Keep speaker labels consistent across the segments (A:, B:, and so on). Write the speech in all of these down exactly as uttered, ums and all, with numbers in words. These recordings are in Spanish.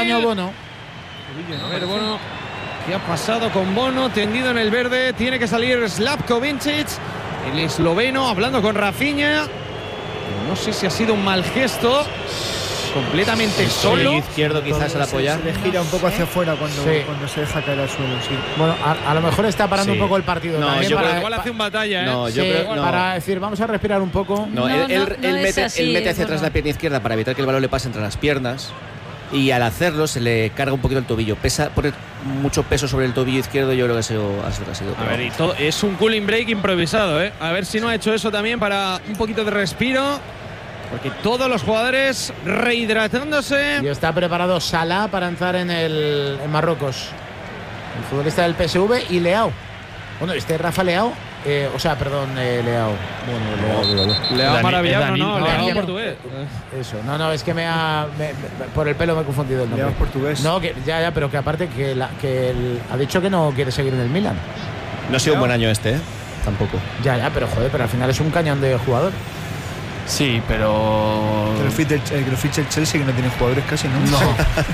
A: daño Bono.
B: A ver, Bono, ¿qué ha pasado con Bono? Tendido en el verde, tiene que salir Slavko Vincic, el esloveno, hablando con Rafinha. No sé si ha sido un mal gesto. Completamente
C: el
B: solo.
C: El izquierdo quizás al apoyar.
D: Se le gira un poco hacia afuera cuando,
A: sí.
D: cuando se deja caer al suelo, sí.
A: Bueno, a, a lo mejor está parando
C: Sí.
A: un poco el partido.
C: No,
A: también
C: yo
A: para,
C: creo-
B: Igual hace un batalla, ¿eh?
C: No, yo
A: sí,
C: creo no.
A: para decir, vamos a respirar un poco.
C: No,
E: No,
C: él,
E: no,
C: él-
E: no
C: él
E: es
C: mete,
E: así,
C: él mete hacia atrás
E: bueno.
C: la pierna izquierda para evitar que el balón le pase entre las piernas. Y al hacerlo se le carga un poquito el tobillo. Pesa, pone mucho peso sobre el tobillo izquierdo. Yo creo que ha sido, ha sido, ha sido
B: A ver, y todo, es un cooling break improvisado, ¿eh? A ver si no ha hecho eso también para un poquito de respiro. Porque todos los jugadores rehidratándose.
A: Y está preparado Salah para entrar en, el, en Marruecos. El futbolista del P S V y Leao. Bueno, este Rafa Leao. Eh, o sea, perdón, eh, Leao. Bueno, Leao, digo yo.
B: Leao
F: Dani-
B: maravilloso,
F: Dani-
B: no,
A: no,
B: Leao
A: Dani-
B: portugués.
A: Eso, no, no, es que me ha. me- me- por el pelo me he confundido el nombre.
D: Leao portugués.
A: No, que, ya, ya, pero que aparte que, la, que el- ha dicho que no quiere seguir en el Milan.
C: No ha sido un buen año este, ¿eh? Tampoco.
A: Ya, ya, pero joder, pero al final es un cañón de jugador.
F: Sí, pero.
D: Que lo fiche el, eh, que lo fiche el Chelsea, que no tiene jugadores casi, ¿no?
F: No.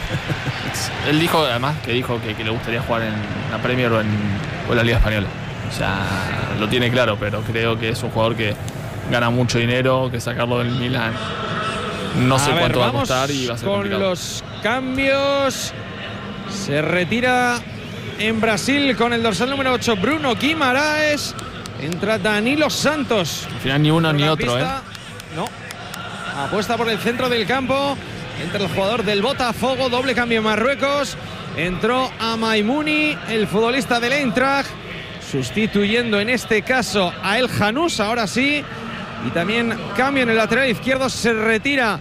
F: Él dijo, además, que dijo que, que le gustaría jugar en la Premier o en, o en la Liga Española. O sea, lo tiene claro, pero creo que es un jugador que gana mucho dinero, que sacarlo del Milan no sé
B: A ver,
F: cuánto va a
B: vamos
F: costar y va a ser
B: con
F: complicado.
B: los cambios. Se retira en Brasil con el dorsal número ocho Bruno Guimaraes. Entra Danilo Santos.
F: Al final ni uno ni otro, ¿eh?
B: Pista, no. Apuesta por el centro del campo. Entra el jugador del Botafogo. Doble cambio en Marruecos. Entró a Maimouni, el futbolista del Eintracht, sustituyendo en este caso a El Janús. Ahora sí. Y también cambio en el lateral izquierdo. Se retira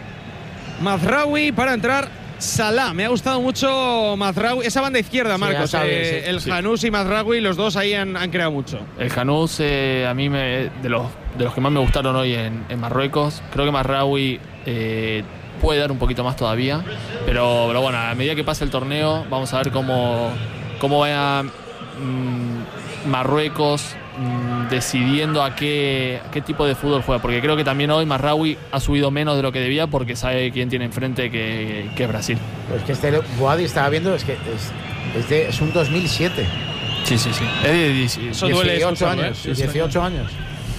B: Mazraoui para entrar Salah. Me ha gustado mucho Mazraoui. Esa banda izquierda,
A: Sí,
B: Marcos.
A: está bien,
B: eh,
A: sí.
B: el
F: Sí.
B: Janús y Mazraoui, los dos ahí han, han creado mucho.
F: El Janús, eh, a mí, me, de, los, de los que más me gustaron hoy en, en Marruecos, creo que Mazraoui eh, puede dar un poquito más todavía. Pero, pero bueno, a medida que pase el torneo, vamos a ver cómo, cómo vaya mm, Marruecos mm, decidiendo a qué, a qué tipo de fútbol juega. Porque creo que también hoy Mazraoui ha subido menos de lo que debía porque sabe quién tiene enfrente, que, que es Brasil.
A: Pues que este Boadi estaba viendo, es que es, es, de- es un dos mil siete.
F: Sí, sí, sí. Es de dieciocho.
B: Eso duele
A: dieciocho
B: escucharlo,
A: años.
B: ¿eh?
A: dieciocho años.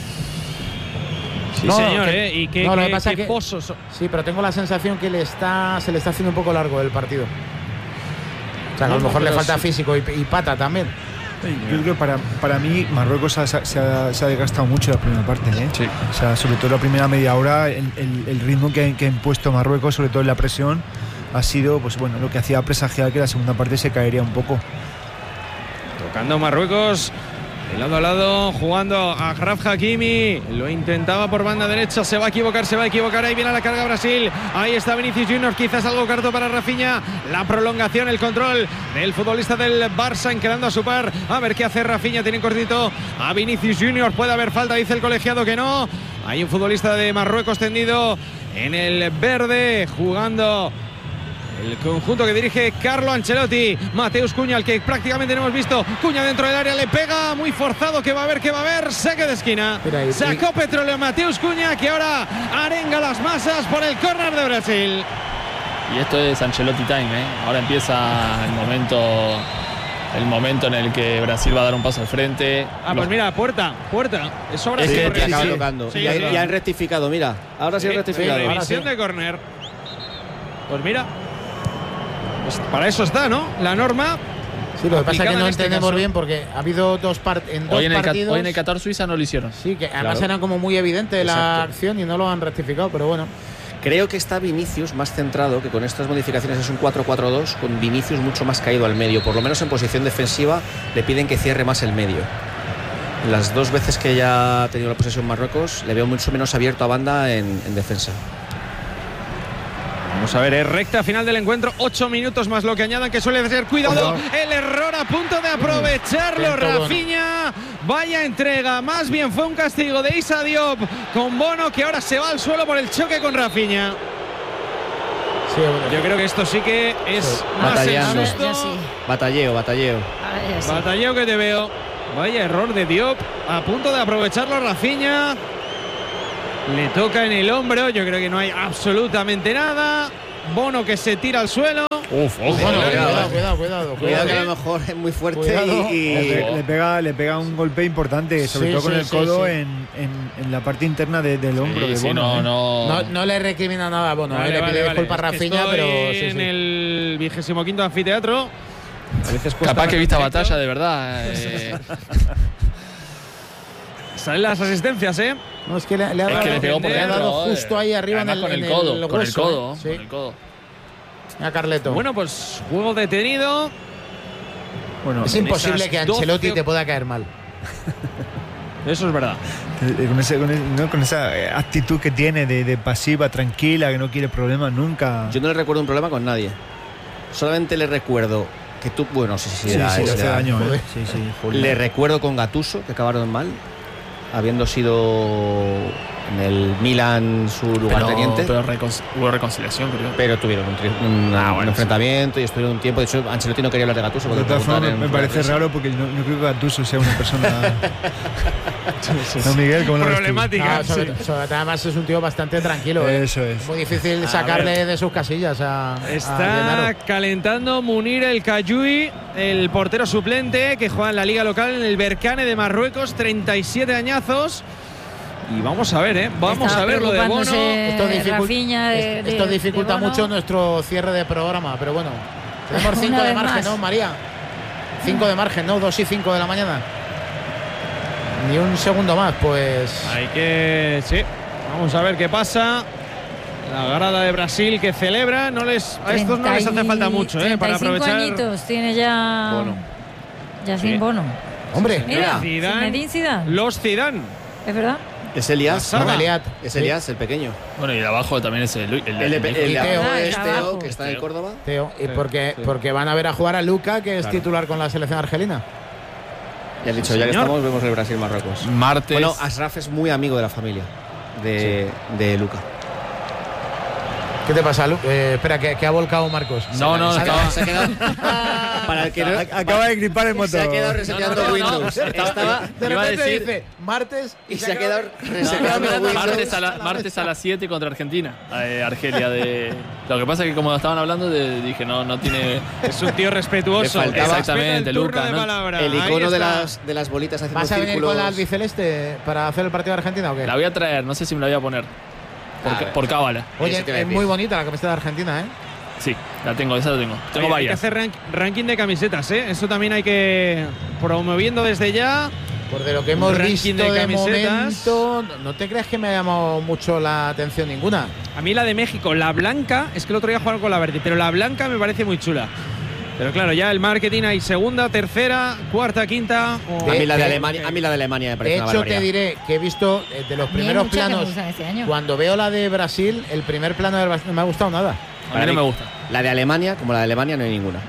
B: Sí,
A: No,
B: señor,
A: que-
B: ¿eh? Y qué,
A: no, lo
B: qué-
A: que pasa
B: qué
A: que-
B: pozos.
A: Sí, pero tengo la sensación que le está, se le está haciendo un poco largo el partido. O sea, que a lo
B: No,
A: mejor le
B: pero
A: falta
B: sí.
A: físico y, y pata también.
D: Yo creo que para, para mí Marruecos ha- se, ha, se ha desgastado mucho la primera parte, ¿eh?
F: Sí.
D: O sea, sobre todo la primera media hora, el, el- el ritmo que, que ha impuesto Marruecos, sobre todo en la presión, ha sido, pues bueno, lo que hacía presagiar que la segunda parte se caería un poco.
B: Tocando Marruecos, de lado a lado, jugando a Achraf Hakimi. Lo intentaba por banda derecha, se va a equivocar, se va a equivocar. Ahí viene la carga Brasil. Ahí está Vinicius Junior, quizás algo corto para Rafinha. La prolongación, el control del futbolista del Barça, quedando a su par. A ver qué hace Rafinha, tiene cortito a Vinicius Junior. Puede haber falta, dice el colegiado que no. Hay un futbolista de Marruecos tendido en el verde, jugando el conjunto que dirige Carlo Ancelotti. Mateus Cunha, el que prácticamente no hemos visto. Cunha dentro del área, le pega muy forzado. Que va a haber, que va a haber. Saque de esquina.
A: Mira, y-
B: Sacó petróleo Mateus Cunha, que ahora arenga las masas por el córner de Brasil.
F: Y esto es Ancelotti time, ¿eh? Ahora empieza el momento, el momento en el que Brasil va a dar un paso al frente.
B: Ah, pues
F: Los-
B: mira, puerta, puerta. Es hora
C: Es
B: sí,
C: que
B: correr.
C: te acaba
B: Sí,
C: tocando.
B: sí,
C: y,
B: sí.
C: y han rectificado, mira. Ahora sí,
B: Sí,
C: han rectificado.
B: sí,
A: ahora
B: revisión
A: sí.
B: de córner. Pues mira, pues para eso está, ¿no? La norma.
A: Sí, lo que pasa es que
B: aplicada
A: no
B: en este
A: entendemos
B: caso.
A: bien porque ha habido dos partes en dos
F: hoy, en el, Cat-
A: partidos.
F: hoy en el Qatar Suiza no lo hicieron.
A: Sí, que además
F: Claro.
A: era como muy evidente la
C: Exacto.
A: acción y no lo han rectificado, pero bueno.
C: Creo que está Vinicius más centrado, que con estas modificaciones es un cuatro cuatro dos, con Vinicius mucho más caído al medio. Por lo menos en posición defensiva le piden que cierre más el medio. Las dos veces que ya ha tenido la posesión Marruecos, le veo mucho menos abierto a banda en, en defensa.
B: Vamos a ver, es recta final del encuentro. Ocho minutos más lo que añadan, que suele ser. Cuidado, el error a punto de aprovecharlo.
A: Intento
B: Rafinha, vaya entrega. Más bien fue un castigo de Issa Diop con Bono, que ahora se va al suelo por el choque con Rafinha.
A: Sí, bueno.
B: Yo creo que esto sí que es
A: Sí.
B: más
C: Batallando.
B: injusto.
E: Ya sí.
C: Batalleo, batalleo.
E: Ahora ya sí.
B: Batalleo que te veo. Vaya error de Diop. A punto de aprovecharlo Rafinha. Le toca en el hombro. Yo creo que no hay absolutamente nada. Bono que se tira al suelo.
F: Uf, ojo.
A: Bueno,
C: cuidado,
A: cuidado,
C: eh.
A: cuidado, cuidado.
C: Cuidado que a
B: ¿eh?
C: lo mejor es muy fuerte
A: Cuidado.
C: y, y-
D: Le, pe- le pega, le pega un golpe importante, sobre
A: Sí,
D: todo con
A: sí,
D: el
A: sí,
D: codo
A: sí.
D: En, en, en la parte interna de- del hombro
F: Sí,
D: de
F: sí,
D: Bono.
F: no,
D: ¿eh?
F: no.
A: No, no le recrimina nada a Bono,
B: Vale,
A: eh, le
B: vale,
A: pide
B: vale.
A: disculpas a
B: Es que
A: Rafinha,
B: estoy
A: pero sí,
B: en
A: sí.
B: el vigésimo quinto anfiteatro. A veces cuesta
F: Capaz que
B: verlo
F: vista
B: en directo.
F: batalla, de verdad. eh.
B: Salen las asistencias, ¿eh?
A: No, es que le, le ha
F: Es
A: dado,
F: que le pegó por
A: le ha dado
F: dentro,
A: justo
F: eh.
A: ahí arriba en
F: Además
A: el,
F: con el
A: en
F: codo,
A: el
F: con el
A: hueso,
F: codo,
A: eh. Sí.
F: con el codo.
A: A Carleto.
B: Bueno, pues juego detenido.
D: Bueno,
A: es
B: en
A: imposible
B: esas
A: que Ancelotti
B: doce
A: te pueda caer mal.
B: Eso es verdad.
D: eh, con, ese- con, ese- ¿no? Con esa eh, actitud que tiene de, de pasiva, tranquila, que no quiere problemas nunca.
C: yo no le recuerdo un problema con nadie. Solamente le recuerdo que tú, bueno, no sé si
D: sí,
C: era
D: sí, le
C: ese
D: hace
C: era-
D: daño. ¿eh?
A: joder.
D: Sí, sí, joder.
C: Le recuerdo con Gattuso, que acabaron mal, habiendo sido en el Milan su lugarteniente.
F: Pero, pero recon- hubo reconciliación, creo.
C: Pero tuvieron un, tri- un-
F: Ah,
C: un
F: bueno,
C: enfrentamiento y estuvieron un tiempo. De hecho, Ancelotti no quería hablar de Gattuso.
D: De
C: porque
D: todas
C: le
D: formas,
C: preguntaron
D: me
C: en
D: parece
C: prensa.
D: raro porque no, no creo que Gattuso sea una persona. ¿No, Miguel? ¿Cómo lo ves tú?
B: Problemática.
A: No, sobre, sobre todo, además es un tío bastante tranquilo. eh.
D: Eso es.
A: Muy difícil sacarle de sus casillas a, a
B: Está
A: Gennaro.
B: calentando Munir el Cayui, el portero suplente que juega en la liga local en el Berkane de Marruecos, treinta y siete años. Y vamos a ver, ¿eh? Vamos
E: Estaba
B: a ver lo de Bono.
E: preocupándose
A: Esto, dificult-
E: Rafinha de-
A: esto
E: de-
A: dificulta
E: de Bono.
A: mucho nuestro cierre de programa, pero bueno. Tenemos
E: Una
A: cinco de
E: vez
A: margen,
E: más.
A: ¿no, María? Cinco de margen, ¿no? Dos y cinco de la mañana. Ni un segundo más, pues.
B: Hay que. Sí. Vamos a ver qué pasa. La grada de Brasil que celebra. No les, a estos no les hace falta mucho, ¿eh? Para
E: treinta y cinco
B: aprovechar.
E: añitos tiene ya.
C: Bono.
E: Ya
B: Sí.
E: sin Bono.
A: Hombre,
E: Mira,
B: Zidane.
E: Zinedine Zidane.
B: Los Zidane.
E: ¿Es verdad?
C: Es Elias.
B: La saga.
A: Eliat.
C: Es
A: Sí.
C: Elias, el pequeño.
F: Bueno, y de abajo también es el. el,
C: El, el, el,
A: Y
C: de
A: Teo,
C: abajo
E: eh,
C: es
E: está
C: Teo,
E: abajo.
C: que está en el Córdoba.
A: Teo, y
B: Sí,
A: porque,
B: sí.
A: porque van a ver a jugar a Luca, que es
C: Claro.
A: titular con la selección argelina.
C: Ya has dicho, ya que
B: señor.
C: estamos, vemos el Brasil-Marruecos.
F: Martes.
C: Bueno, Ashraf es muy amigo de la familia de, de Luca.
A: ¿Qué te pasa, Lu? Eh, espera, que, que ha volcado Marcos.
F: No, no,
C: se, ha
F: estaba-
C: quedado, se ha quedado. Para el que no,
D: Acaba de gripar el motor.
C: se ha quedado reseteando
F: No, no, no,
C: Windows.
F: no.
C: Estaba,
A: De
F: Iba a
A: repente
F: decir-
A: dice martes
C: y se ha quedado
F: No,
C: reseteando
F: no, no,
C: Windows.
F: martes, a la- martes a las siete contra Argentina. Eh, Argelia de. Lo que pasa es que como estaban hablando, de- dije, no, no tiene.
B: Es un tío respetuoso.
C: Le faltaba-
B: Respeta el turno
F: Luca,
B: de
F: ¿no?
B: palabra.
C: El
B: Ahí
C: icono de
B: está.
C: las, de las bolitas haciendo
A: ¿Vas a venir
C: círculos.
A: con la albiceleste para hacer el partido de Argentina o qué?
F: La voy a traer, no sé si me la voy a poner. Por,
C: A ver.
F: por cábala.
A: Oye,
C: Eso te iba a
A: es
C: decir.
A: muy bonita la camiseta de Argentina, ¿eh?
F: Sí, la tengo, esa la tengo. Tengo
B: Oye, hay que
F: varias.
B: hacer rank- ranking de camisetas, ¿eh? Eso también hay que promoviendo desde ya.
A: Por de lo que hemos
B: Ranking
A: visto
B: de
A: de,
B: camisetas.
A: momento, no- no te creas que me ha llamado mucho la atención ninguna.
B: A mí la de México, la blanca, es que el otro día jugaron con la verde, pero la blanca me parece muy chula. Pero claro, ya el marketing hay segunda, tercera, cuarta, quinta. o-
C: A mí la de
A: De-
C: Alemania, a mí la de Alemania me parece
A: De
C: una
A: hecho, te
C: barbaridad.
A: diré que he visto eh, de los
E: A mí hay
A: primeros
E: muchas que me
A: planos.
E: gustan este año.
A: Cuando veo la de Brasil, el primer plano de Brasil no me ha gustado nada.
F: A mí no me gusta.
C: La de Alemania, como la de Alemania, no hay ninguna.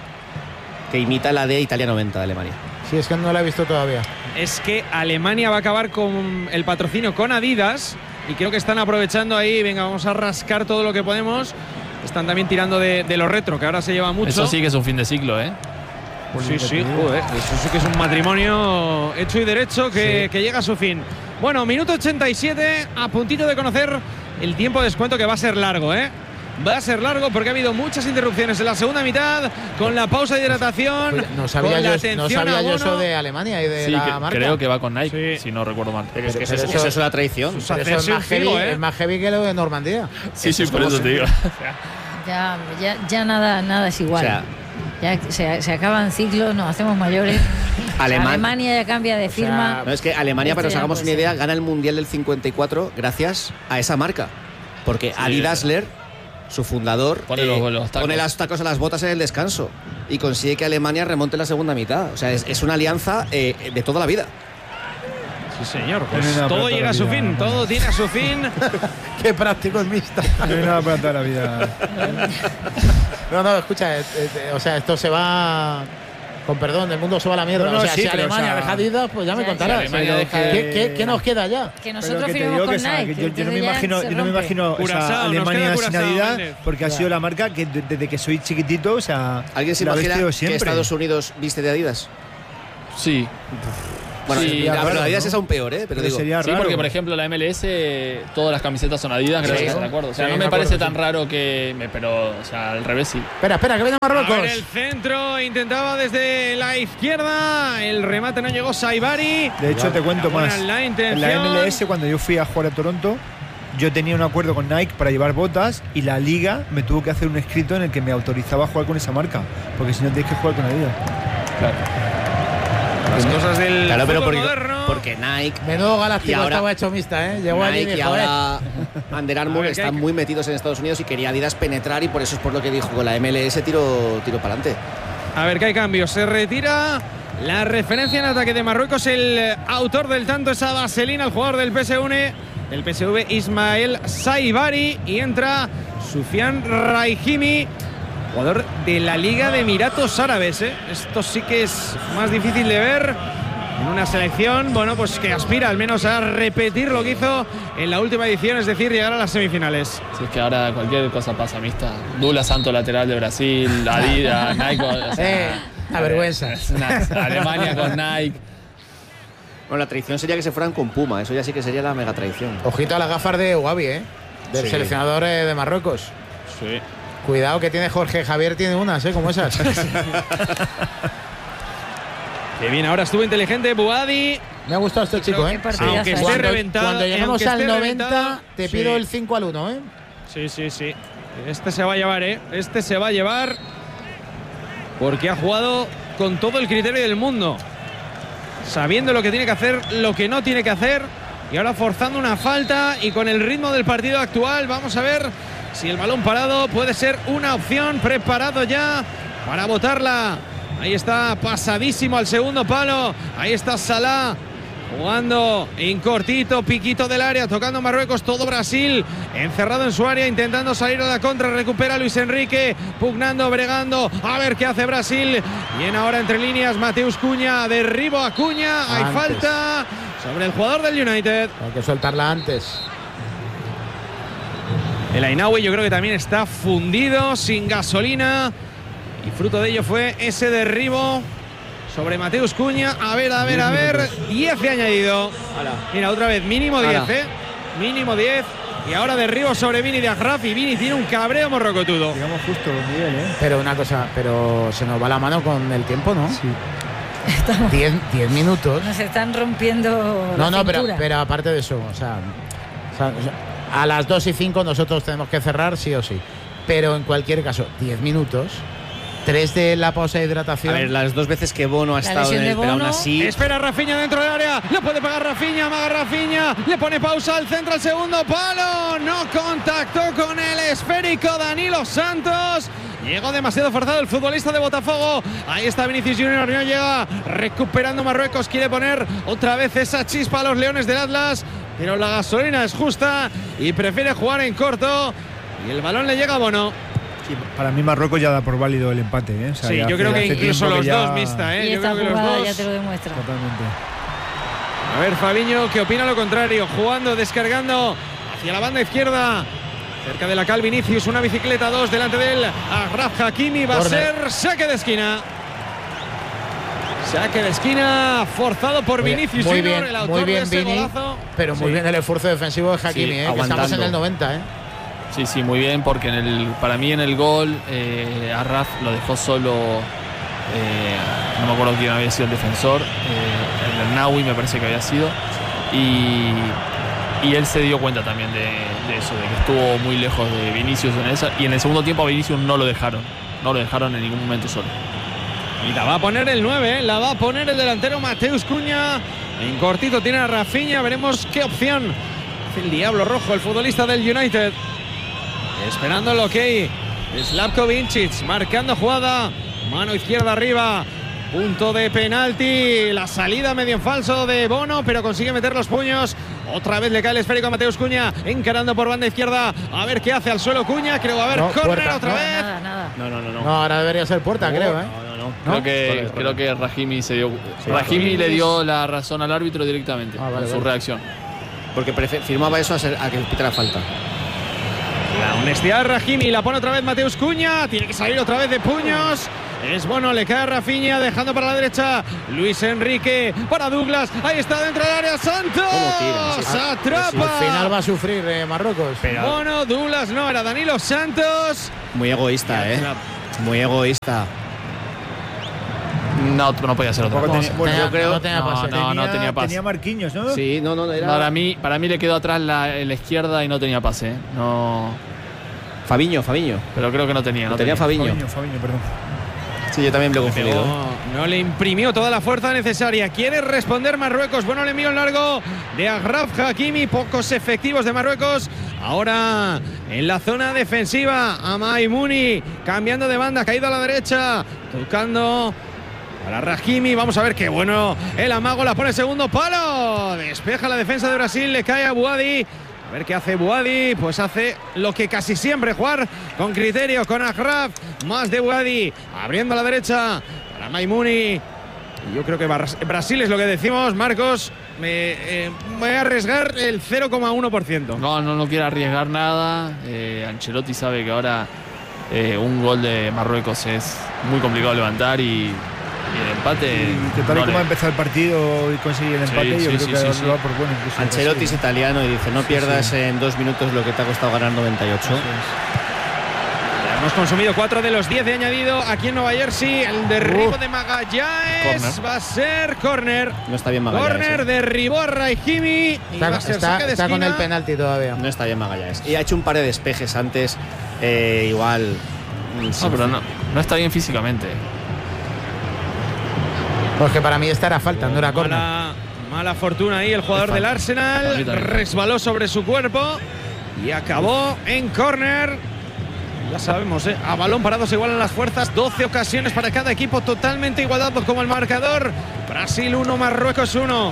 C: Que imita la de Italia noventa de Alemania.
A: Sí, es que no la he visto todavía.
B: Es que Alemania va a acabar con el patrocinio con Adidas y creo que están aprovechando ahí, venga, vamos a rascar todo lo que podemos. Están también tirando de, de lo retro, que ahora se lleva mucho.
F: Eso sí que es un fin de ciclo, ¿eh?
B: Sí, sí, joder, eso sí que es un matrimonio hecho y derecho que,
A: Sí.
B: que llega a su fin. Bueno, minuto ochenta y siete, a puntito de conocer el tiempo de descuento que va a ser largo, ¿eh? Va a ser largo porque ha habido muchas interrupciones en la segunda mitad, con la pausa de hidratación,
A: Oye, No sabía,
B: con la
A: yo, no
B: atención
A: sabía
B: a
A: yo
B: Bono.
A: eso de Alemania y de
F: Sí,
A: la
F: que-
A: marca.
F: creo que va con Nike,
B: Sí.
F: si no recuerdo mal.
C: Pero es que eso,
A: Pero
C: es-
A: eso-
C: eso es una tradición.
B: Sus
A: Pero eso es
B: hacerse
A: más,
B: un
A: heavy,
B: figo, ¿eh?
A: es más heavy que lo de Normandía.
F: Sí, sí, por eso te digo.
E: Ya, ya, ya nada, nada es igual.
C: O sea,
E: ya se, se acaban ciclos, nos hacemos mayores.
C: Aleman-
E: Alemania ya cambia de firma.
C: No, es que Alemania, para que nos
E: Esto ya
C: hagamos
E: no
C: una
E: puede
C: idea,
E: ser.
C: gana el Mundial del cincuenta y cuatro gracias a esa marca. Porque Adi Dassler, su fundador,
F: Pone los- los tacos.
C: pone las tacos a las botas en el descanso y consigue que Alemania remonte la segunda mitad. O sea, es, es una alianza eh, de toda la vida.
B: Sí, señor. Pues
D: Tiene una
B: todo
D: plata
B: llega a su
D: la vida,
B: fin,
D: ¿no?
B: todo tiene a su fin.
A: Qué práctico es mixta.
D: No hay nada para toda la vida.
A: No, no, escucha, eh, eh, o sea, esto se va. Con perdón, el mundo se va a la mierda.
D: No, no,
A: o sea,
D: sí,
A: si
D: pero,
A: Alemania
D: o sea,
A: deja Adidas, pues ya me
E: Ya,
A: contarás.
F: si Alemania
A: Pero,
F: deja-
A: ¿qué, qué, qué nos queda ya?
E: Que
D: Pero
E: nosotros
D: que te
E: firmamos
D: digo
E: con
D: que, esa-
E: Nike.
D: que yo, yo no me
E: entonces ya
D: imagino,
E: se
D: yo no me
E: rompe.
D: imagino o sea,
B: Curazao, nos queda
D: Alemania sin
B: Curazao,
D: Adidas,
B: Méndez.
D: porque ha sido la marca que de- desde que soy chiquitito, o sea,
C: ¿Alguien se
D: la he
C: imagina
D: vestido
C: que
D: siempre.
C: Estados Unidos viste de Adidas?
F: Sí.
C: Bueno,
F: Sí,
C: sí,
D: sería
C: pero
D: raro,
C: Adidas
D: ¿no?
C: es aún peor, ¿eh? Pero,
D: Pero
C: digo,
D: sería
F: Sí,
D: raro.
F: porque por ejemplo la M L S, todas las camisetas son Adidas, creo
A: Sí.
F: que están de acuerdo. O sea,
A: Sí,
F: no
A: me
F: me parece
A: acuerdo,
F: tan
A: sí.
F: raro que. me- Pero, o sea, al revés sí.
A: Espera, espera, que viene
B: A
A: Marruecos.
B: ver, el centro intentaba desde la izquierda. El remate no llegó Saibari.
D: De hecho, te cuento
B: buena
D: más.
B: la
D: En
B: intención.
D: la M L S, cuando yo fui a jugar a Toronto, yo tenía un acuerdo con Nike para llevar botas y la liga me tuvo que hacer un escrito en el que me autorizaba a jugar con esa marca. Porque si no, tienes que jugar con Adidas.
B: Las cosas del
C: Claro, pero
B: fútbol
C: porque,
B: moderno.
C: porque Nike,
A: Menudo
C: Y
A: galáctico
C: ahora-
A: estaba hecho mixta, ¿eh? Llegó allí y
C: Nike y
A: dijo, eh.
C: ahora Under Armour
B: A ver, ¿qué
C: están
B: hay?
C: muy metidos en Estados Unidos y quería Adidas penetrar y por eso es por lo que dijo con la M L S tiro, tiro para adelante.
B: A ver, que hay cambios. Se retira la referencia en ataque de Marruecos. El autor del tanto es a Vaselina, el jugador del P S V, el P S V Ismael Saibari. Y entra Sufian Raihimi, jugador de la Liga de Emiratos Árabes. ¿eh? Esto sí que es más difícil de ver en una selección, bueno, pues que aspira al menos a repetir lo que hizo en la última edición, es decir, llegar a las semifinales.
F: Si es que ahora cualquier cosa pasa mixta. Dula Santo lateral de Brasil, Adidas, Nike. O sea,
A: Eh, la vergüenza.
F: es una- Alemania con Nike.
C: Bueno, la traición sería que se fueran con Puma, eso ya sí que sería la mega traición.
A: Ojito a las gafas de Ugabi, ¿eh? Del
C: Sí.
A: seleccionador eh, de Marruecos.
B: Sí.
A: Cuidado que tiene Jorge Javier, tiene unas, ¿eh? Como esas.
B: Que bien, ahora estuvo inteligente Buadi.
A: Me ha gustado este chico,
E: Qué
A: ¿eh?
E: partidazo.
B: Aunque esté
A: Cuando,
B: reventado,
A: cuando lleguemos
B: aunque
A: al
B: esté
A: noventa,
B: reventado,
A: te
B: sí.
A: pido el cinco al uno, ¿eh?
B: Sí, sí, sí. Este se va a llevar, ¿eh? Este se va a llevar porque ha jugado con todo el criterio del mundo. Sabiendo lo que tiene que hacer, lo que no tiene que hacer. Y ahora forzando una falta y con el ritmo del partido actual. Vamos a ver si el balón parado puede ser una opción. Preparado ya para botarla. Ahí está, pasadísimo al segundo palo. Ahí está Salah. Jugando en cortito, piquito del área, tocando Marruecos, todo Brasil encerrado en su área, intentando salir a la contra, recupera Luis Enrique, pugnando, bregando, a ver qué hace Brasil. Bien ahora entre líneas, Mateus Cunha, derribo a Cunha, hay
A: Antes.
B: falta sobre el jugador del United.
A: Hay que soltarla antes.
B: El Ainawi yo creo que también está fundido, sin gasolina, y fruto de ello fue ese derribo sobre Mateus Cunha. A ver, a ver, a ver. diez de añadido. Mira, otra vez, mínimo diez,
C: Ala.
B: ¿eh? Mínimo diez. Y ahora derribo sobre Vini de Agraf. Y Vini tiene un cabreo morrocotudo.
D: Digamos justo, Miguel, ¿eh?
A: Pero una cosa, pero se nos va la mano con el tiempo, ¿no?
D: Sí.
E: Estamos-
A: Diez, diez minutos.
E: Nos están rompiendo
A: No,
E: la
A: no, pero,
E: cintura.
A: pero aparte de eso, o sea, o sea, o sea, a las dos y cinco nosotros tenemos que cerrar sí o sí. Pero en cualquier caso, diez minutos, tres de la pausa de
C: A
A: hidratación.
C: ver, las dos veces que Bono ha
E: La
C: estado
E: lesión
C: en
E: de
C: el, pero aún
E: Bono.
C: así.
B: Espera Rafinha dentro del área. Le puede pegar Rafinha. Amaga Rafinha. Le pone pausa al centro, al segundo palo. No contactó con el esférico Danilo Santos. Llegó demasiado forzado el futbolista de Botafogo. Ahí está Vinicius Junior. No llega. Recuperando Marruecos. Quiere poner otra vez esa chispa a los Leones del Atlas. Pero la gasolina es justa y prefiere jugar en corto. Y el balón le llega a Bono.
D: Sí, para mí Marruecos ya da por válido el empate, ¿eh? O sea,
B: Sí,
D: ya
B: yo
D: hace-
B: creo que
D: hace
B: incluso
D: tiempo
B: los
D: que ya-
B: dos mixta, ¿eh?
E: Y
B: Yo
E: esta
B: creo que los
E: jugada
B: dos.
E: ya te lo demuestra.
D: Totalmente.
B: A ver, Fabiño, que opina lo contrario. Jugando, descargando hacia la banda izquierda. Cerca de la Cal Vinicius, una bicicleta, dos delante de él. Agraf Hakimi va
A: Corner.
B: a ser saque de esquina. Saque de esquina, forzado por
A: Muy-
B: Vinicius
A: muy
B: Junior,
A: bien,
B: el autor
A: muy bien,
B: de ese
A: Vini,
B: golazo.
A: pero muy
B: Sí.
A: bien el esfuerzo defensivo de Hakimi,
C: Sí,
A: eh, que estamos
C: aguantando.
A: en el noventa, ¿eh?
F: Sí, sí, muy bien, porque en el, para mí en el gol eh, Arraf lo dejó solo, eh, no me acuerdo quién había sido el defensor, eh, el Naui me parece que había sido, y, y él se dio cuenta también de, de eso, de que estuvo muy lejos de Vinicius en esa, y en el segundo tiempo a Vinicius no lo dejaron, no lo dejaron en ningún momento solo.
B: Y la va a poner el nueve, ¿eh? La va a poner el delantero Mateus Cunha. En cortito tiene a Rafinha, veremos qué opción hace el Diablo Rojo, el futbolista del United. Esperando el ok. Slavko Vincic marcando jugada. Mano izquierda arriba. Punto de penalti. La salida medio en falso de Bono, pero consigue meter los puños. Otra vez le cae el esférico a Mateus Cunha. Encarando por banda izquierda. A ver qué hace al suelo Cunha. Creo va a haber
A: No,
B: córner
A: puerta,
B: otra
A: no.
B: vez.
E: Nada, nada.
C: No, no, no, no.
A: No, ahora debería ser puerta, creo, ¿eh?
C: No, no, no.
F: Creo
A: ¿No?
F: que,
C: Correcto,
F: creo que Rahimi se dio.
C: Sí,
F: Rahimi
C: Rahimi
F: le
C: es-
F: dio la razón al árbitro directamente
A: Ah, vale,
F: con su
A: vale.
F: reacción.
C: Porque prefe- firmaba eso a, ser- a que pitara falta.
B: La honestidad de Rahimi, la pone otra vez Mateus Cunha, tiene que salir otra vez de puños. Es bueno, le cae a Rafinha, dejando para la derecha Luis Enrique, para Douglas, ahí está dentro del área, Santos,
C: tira?
B: se atrapa.
A: Al final va a sufrir eh, Marruecos.
C: Pero-
B: Bueno, Douglas no, era Danilo Santos.
C: Muy egoísta, ¿eh? Muy egoísta.
F: No, no podía ser otra
D: Tampoco
F: cosa.
D: tenía- bueno,
A: Tenía-
D: yo creo-
A: no tenía
F: No,
A: pase.
F: no, no tenía pase.
D: Tenía Marquinhos, ¿no?
C: Sí, no, no, era
F: Para mí, para mí le quedó atrás la, la izquierda y no tenía pase. ¿eh? No,
C: Fabiño, Fabiño.
F: pero creo que no tenía. No
C: tenía Fabiño.
D: Fabiño, Fabiño, perdón.
C: Sí, yo también me lo he confundido.
B: No, no le imprimió toda la fuerza necesaria. Quiere responder Marruecos. Bueno, el envío en largo de Achraf Hakimi. Pocos efectivos de Marruecos. Ahora en la zona defensiva. Amai Muni cambiando de banda. Caído a la derecha. Tocando para Hakimi. Vamos a ver qué bueno. El amago la pone segundo palo. Despeja la defensa de Brasil. Le cae a Buadi. A ver qué hace Buadi, pues hace lo que casi siempre, jugar con criterio, con Achraf, más de Buadi, abriendo a la derecha para Maimuni. Y yo creo que Brasil es lo que decimos, Marcos, me, eh, voy a arriesgar el cero coma uno por ciento.
F: No, no, no quiere arriesgar nada. Eh, Ancelotti sabe que ahora eh, un gol de Marruecos es muy complicado levantar y, y el empate.
D: Y que tal y
F: no
D: como
F: le-
D: ha empezado el partido y conseguir el
F: Sí,
D: empate, yo
F: sí,
D: creo
F: sí,
D: que
F: sí,
D: lo
F: sí.
D: va por bueno. incluso
C: Ancelotti es
D: Brasil.
C: italiano y dice, no pierdas
D: sí.
C: en dos minutos lo que te ha costado ganar noventa y ocho.
D: Eso es.
B: Hemos consumido cuatro de los diez de añadido aquí en Nueva Jersey. El derribo
F: Uh.
B: de Magallanes
F: Corner.
B: va a ser córner.
C: No está bien Magallanes.
B: Córner,
C: ¿eh?
B: derribó a Raihimi. y
A: Está,
B: va a ser
A: está-
B: saque de
A: está con
B: esquina.
A: el penalti todavía.
C: No está bien Magallanes. Y ha hecho un par de despejes antes, eh, igual. mm,
F: No,
C: sí.
F: pero no, no está bien físicamente.
A: Porque para mí esta era falta, no era córner.
B: Mala, mala fortuna ahí el jugador
F: Es
B: del
F: falta.
B: Arsenal.
F: Para mí también.
B: Resbaló sobre su cuerpo y acabó en córner. Ya sabemos, ¿eh? A balón parado se igualan las fuerzas. doce ocasiones para cada equipo, totalmente igualados como el marcador. Brasil uno, Marruecos uno.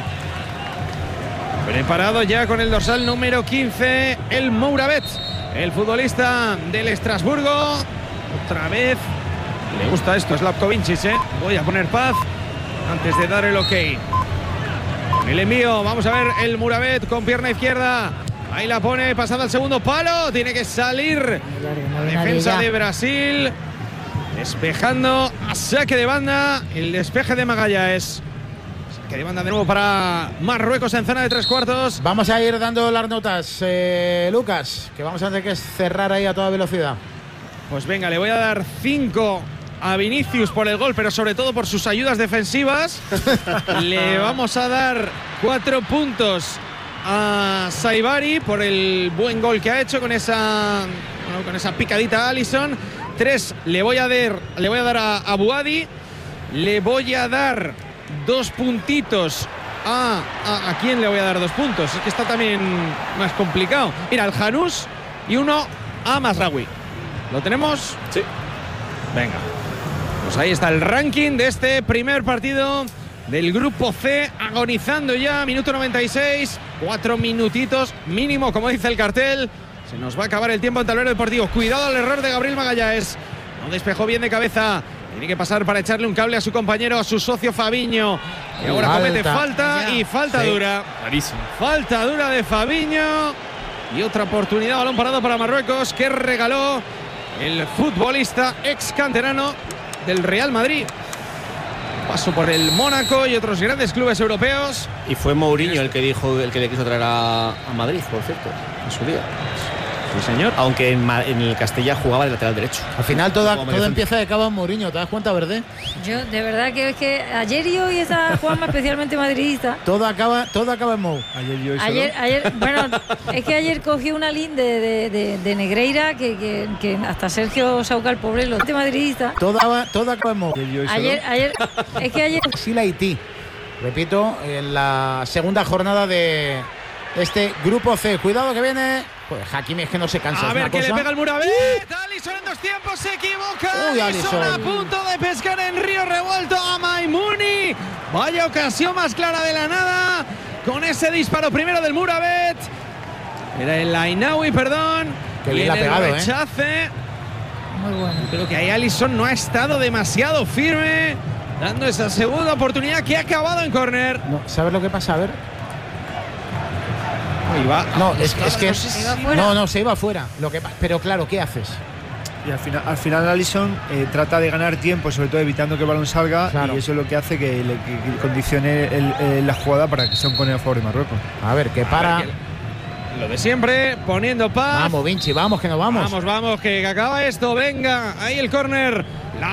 B: Preparado ya con el dorsal número quince, el Mouravet, el futbolista del Estrasburgo. Otra vez. Le gusta esto, Slavkovincic, ¿eh? Voy a poner paz antes de dar el ok. El envío, vamos a ver el Mouravet con pierna izquierda. Ahí la pone, pasada al segundo palo. Tiene que salir la defensa de Brasil. Despejando a saque de banda. El despeje de Magallanes. Saque de banda de nuevo para Marruecos en zona de tres cuartos.
A: Vamos a ir dando las notas, eh, Lucas, que vamos a tener que cerrar ahí a toda velocidad.
B: Pues venga, le voy a dar cinco a Vinicius por el gol, pero sobre todo por sus ayudas defensivas. Le vamos a dar cuatro puntos a Saibari por el buen gol que ha hecho con esa, bueno, con esa picadita a Alisson. Tres le voy a dar, le voy a, dar a, a Buadi. Le voy a dar dos puntitos a, a... ¿A quién le voy a dar dos puntos? Es que está también más complicado. Mira, al Janús y uno a Masraoui. ¿Lo tenemos?
C: Sí.
B: Venga. Pues ahí está el ranking de este primer partido del grupo C, agonizando ya, minuto noventa y seis, cuatro minutitos mínimo, como dice el cartel. Se nos va a acabar el tiempo en tablero deportivo. Cuidado al error de Gabriel Magallanes. No despejó bien de cabeza. Tiene que pasar para echarle un cable a su compañero, a su socio Fabiño. Y ahora
A: Falta.
B: comete falta y falta
A: Sí.
B: dura.
F: Clarísimo.
B: Falta dura de Fabiño. Y otra oportunidad, balón parado para Marruecos, que regaló el futbolista ex canterano del Real Madrid. Paso por el Mónaco y otros grandes clubes europeos.
C: Y fue Mourinho el que dijo, el que le quiso traer a, a Madrid, por cierto, en su día.
B: Sí, señor.
C: Aunque en, Ma- en el Castilla jugaba de lateral derecho.
A: Al final todo,
C: Como
A: todo
C: medio centro.
A: empieza de cabo en Mourinho, ¿te das cuenta, verdad?
E: Yo, de verdad que es que ayer y hoy está Juanma especialmente madridista.
A: Todo acaba, todo acaba en Mou.
D: Ayer yo y solo.
E: Ayer, ayer, bueno, es que ayer cogió una línea de, de, de, de Negreira que, que, que hasta Sergio Sauca, el pobre, lo madridista.
A: Todo, aba- todo acaba en Mou.
D: Ayer yo y solo.
E: Ayer, ayer, es que ayer
A: Brasil Haití. Repito, en la segunda jornada de este grupo C. Cuidado que viene. Pues Hakimi es que no se cansa.
B: A
A: es
B: ver
A: una
B: que le
A: cosa.
B: pega el Mouravet. Alisson en dos tiempos se equivoca.
A: Uy,
B: Alisson
A: Alisson.
B: a punto de pescar en Río Revuelto a Maimuni. Vaya ocasión más clara de la nada. Con ese disparo primero del Mouravet. Era el Ainaoui, perdón.
A: Qué
B: y
A: bien
B: en
A: la ha
B: el
A: pegado, ¿eh?
B: rechace.
E: muy bueno.
B: Creo que ahí Alisson no ha estado demasiado firme, dando esa segunda oportunidad que ha acabado en córner.
A: No, ¿sabes lo que pasa? A ver.
B: Ahí va.
A: No, es, es que.
E: Se iba fuera.
A: No, no, se iba fuera. Lo que, pa- pero claro, ¿qué haces?
D: Y al final, al final Alisson eh, trata de ganar tiempo, sobre todo evitando que el balón salga,
A: Claro.
D: y eso es lo que hace que, le, que- que condicione el- el- la jugada para que sea un córner a favor de Marruecos.
A: A ver, que para.
B: A ver, que- Lo de siempre, poniendo paz.
A: Vamos, Vinci, vamos, que nos vamos.
B: Vamos, vamos, que acaba esto. Venga, ahí el córner